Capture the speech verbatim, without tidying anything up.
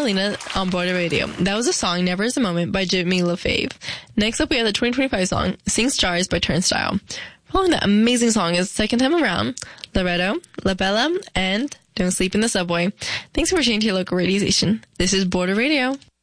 Carolina on Border Radio. That was the song Never Is a Moment by Jimmy LaFave. Next up, we have the twenty twenty-five song Sing Stars by Turnstile. Following that amazing song is Second Time Around, Loretto, La Bella, and Don't Sleep in the Subway. Thanks for tuning to your local radio station. This is Border Radio.